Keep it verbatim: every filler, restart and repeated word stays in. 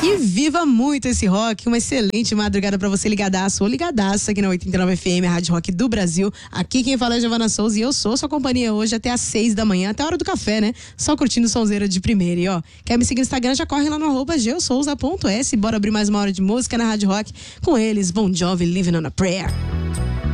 E viva muito esse rock, uma excelente madrugada pra você ligadaço ou ligadaça aqui na oitenta e nove F M, a Rádio Rock do Brasil. Aqui quem fala é Giovana Souza e eu sou sua companhia hoje até às seis da manhã, até a hora do café, né? Só curtindo sonzeira de primeira. E ó, quer me seguir no Instagram, já corre lá no arroba geosouza ponto s. Bora abrir mais uma hora de música na Rádio Rock com eles, Bon Jovi, Living on a Prayer.